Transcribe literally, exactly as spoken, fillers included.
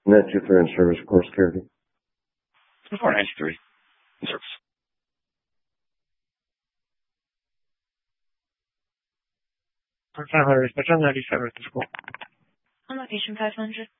Net two three in service, core security. four ninety-three in service. five hundred, respect on ninety-seven at the school. On location five hundred.